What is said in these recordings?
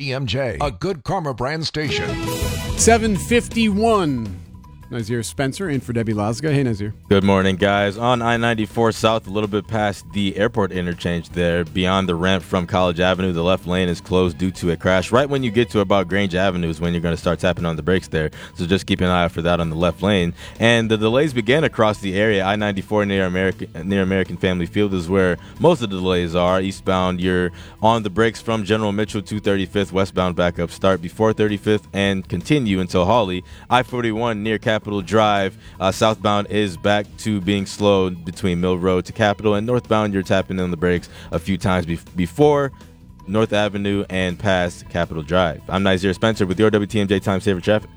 WTMJ, a Good Karma brand station. 7:51. Nazir Spencer in for Debbie Lazga. Hey, Nazir. Good morning, guys. On I-94 South, a little bit past the airport interchange there, beyond the ramp from College Avenue, the left lane is closed due to a crash. Right when you get to about Grange Avenue is when you're going to start tapping on the brakes there. So just keep an eye out for that on the left lane. And the delays began across the area. I-94 near American Family Field is where most of the delays are. Eastbound, you're on the brakes from General Mitchell to 35th. Westbound backup start before 35th and continue until Hawley. I-41 near Capitol Drive. Southbound is back to being slowed between Mill Road to Capitol, and northbound you're tapping on the brakes a few times before North Avenue and past Capitol Drive. I'm Nazir Spencer with your WTMJ Time Saver Traffic.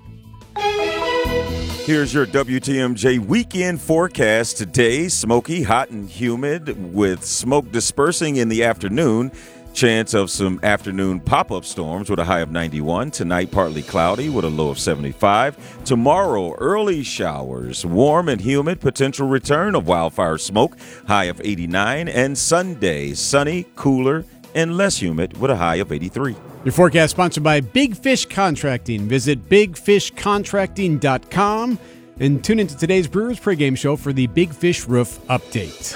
Here's your WTMJ weekend forecast today. Smoky, hot, and humid with smoke dispersing in the afternoon. Chance of some afternoon pop-up storms with a high of 91. Tonight, partly cloudy with a low of 75. Tomorrow, early showers, warm and humid, potential return of wildfire smoke, high of 89. And Sunday, sunny, cooler, and less humid with a high of 83. Your forecast sponsored by Big Fish Contracting. Visit bigfishcontracting.com and tune into today's Brewers pregame show for the Big Fish Roof update.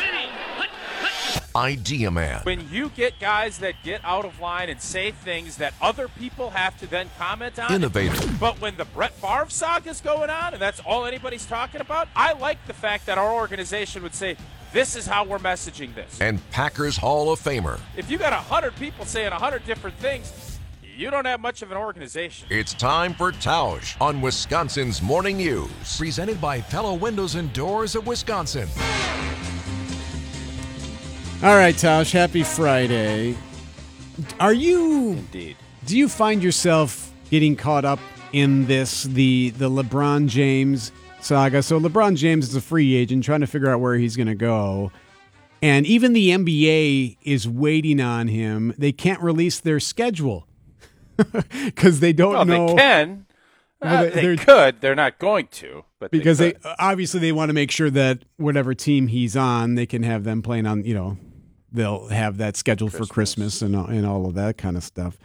Idea Man. When you get guys that get out of line and say things that other people have to then comment on. Innovator. But when the Brett Favre saga's going on and that's all anybody's talking about, I like the fact that our organization would say, this is how we're messaging this. And Packers Hall of Famer. If you got 100 people saying 100 different things, you don't have much of an organization. It's time for Tausch on Wisconsin's Morning News. Presented by Pella Windows and Doors of Wisconsin. All right, Tausch, happy Friday. Indeed. Do you find yourself getting caught up in this, the LeBron James saga? So LeBron James is a free agent trying to figure out where he's going to go. And even the NBA is waiting on him. They can't release their schedule because they don't know. They can. They could. They're not going to. But because they obviously they want to make sure that whatever team he's on, they can have them playing on, they'll have that scheduled for Christmas and all of that kind of stuff.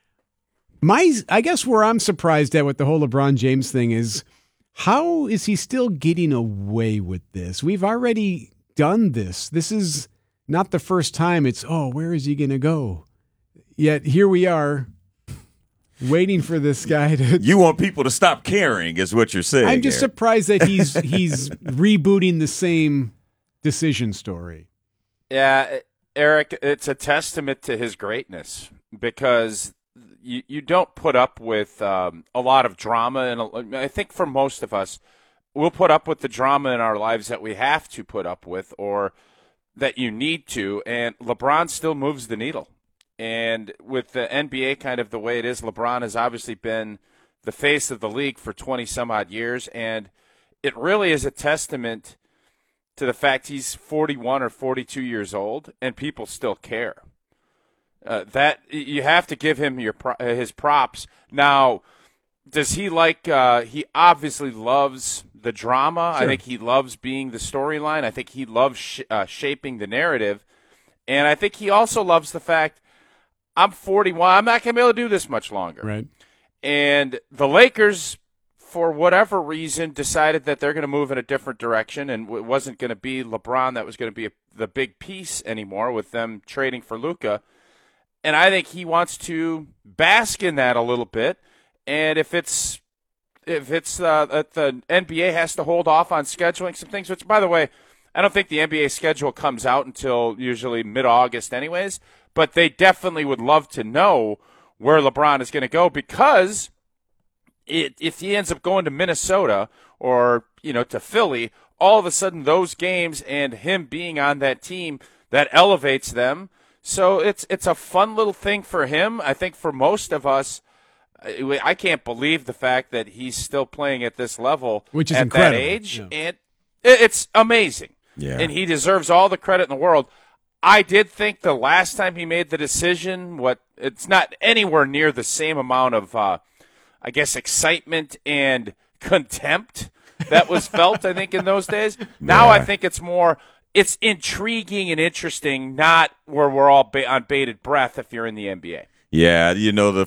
I guess where I'm surprised at with the whole LeBron James thing is, how is he still getting away with this? We've already done this. This is not the first time it's, where is he going to go? Yet here we are waiting for this guy to... You want people to stop caring is what you're saying. I'm just surprised that he's rebooting the same decision story. Yeah, Eric, it's a testament to his greatness because you don't put up with a lot of drama. And I think for most of us, we'll put up with the drama in our lives that we have to put up with or that you need to. And LeBron still moves the needle. And with the NBA kind of the way it is, LeBron has obviously been the face of the league for 20-some-odd years. And it really is a testament to the fact he's 41 or 42 years old, and people still care. That you have to give him his props. Now, does he he obviously loves the drama. Sure. I think he loves being the storyline. I think he loves shaping the narrative. And I think he also loves the fact, I'm 41. I'm not going to be able to do this much longer. Right. And the Lakers, for whatever reason, decided that they're going to move in a different direction, and it wasn't going to be LeBron that was going to be the big piece anymore with them trading for Luka. And I think he wants to bask in that a little bit. And if it's that the NBA has to hold off on scheduling some things, which, by the way, I don't think the NBA schedule comes out until usually mid-August anyways, but they definitely would love to know where LeBron is going to go because if he ends up going to Minnesota or, to Philly, all of a sudden those games and him being on that team, that elevates them. So it's a fun little thing for him. I think for most of us, I can't believe the fact that he's still playing at this level, which is at incredible. That age, yeah. And it's amazing. Yeah. And he deserves all the credit in the world. I did think the last time he made the decision, it's not anywhere near the same amount of, excitement and contempt that was felt, I think, in those days. Now I think it's intriguing and interesting, not where we're all on bated breath if you're in the NBA. Yeah, the